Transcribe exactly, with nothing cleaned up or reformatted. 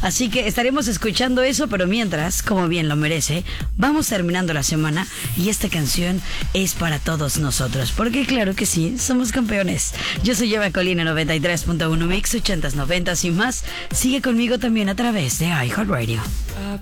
Así que estaremos escuchando eso, pero mientras, como bien lo merece, vamos terminando la semana y esta canción es para todos nosotros, porque claro que sí, somos campeones. Yo soy Eva Colina, noventa y tres punto uno Mix, ochentas, noventas y más. Sigue conmigo también a través de iHeartRadio.